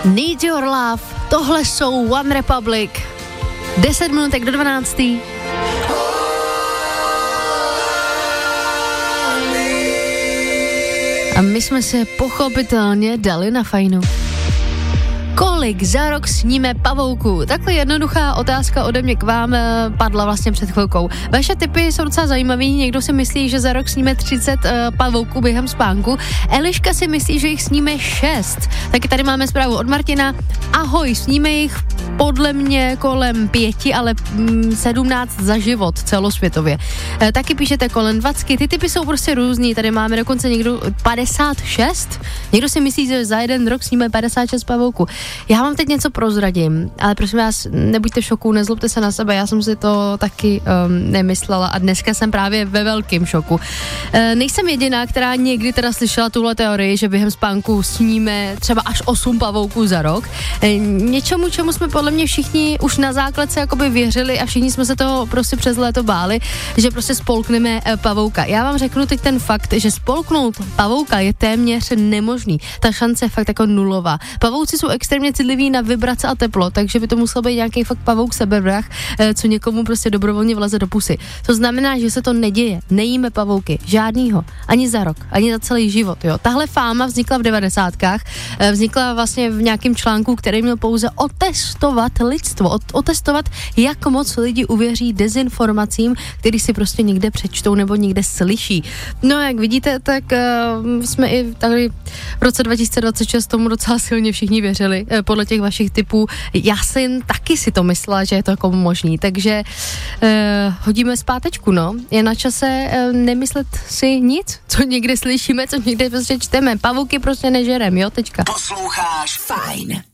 Need Your Love, tohle jsou One Republic. 10 minutek do 12. A my jsme se pochopitelně dali na fajnu. Kolik za rok sníme pavouků? Takhle jednoduchá otázka ode mě k vám padla vlastně před chvilkou. Vaše tipy jsou docela zajímavý, někdo si myslí, že za rok sníme 30 pavouků během spánku, Eliška si myslí, že jich sníme 6. Taky tady máme zprávu od Martina. Ahoj, sníme jich podle mě kolem 5, ale 17 za život celosvětově. Taky píšete kolem 20, ty typy jsou prostě různý, tady máme dokonce někdo 56, někdo si myslí, že za jeden rok sníme 56 pavouků. Já vám teď něco prozradím, ale prosím vás, nebuďte v šoku, nezlobte se na sebe, já jsem si to taky nemyslela a dneska jsem právě ve velkém šoku. Nejsem jediná, která někdy teda slyšela tuhle teorii, že během spánku sníme třeba až 8 pavouků za rok. Něčemu, čemu jsme podle mě všichni už na základce jakoby věřili a všichni jsme se toho prostě přes léto báli, že prostě spolkneme pavouka. Já vám řeknu teď ten fakt, že spolknout pavouka je téměř nemožný. Ta šance je fakt jako nulová. Pavouci jsou extrémně citliví na vibrace a teplo, takže by to musel být nějaký fakt pavouk sebevrah, co někomu prostě dobrovolně vleze do pusy. To znamená, že se to neděje. Nejíme pavouky, žádnýho, ani za rok, ani za celý život, jo. Tahle fáma vznikla v 90kách, vznikla vlastně v nějakém článku, který měl pouze otestovat lidstvo, otestovat, jak moc lidi uvěří dezinformacím, který si prostě někde přečtou nebo někde slyší. No jak vidíte, tak jsme i tady v roce 2026 tomu docela silně všichni věřili, podle těch vašich tipů. Já jsem taky si to myslela, že je to jako možný, takže hodíme zpátečku, no. Je na čase nemyslet si nic, co někde slyšíme, co někde prostě čteme. Pavouky prostě nežerem, jo, tečka. Posloucháš Fajn.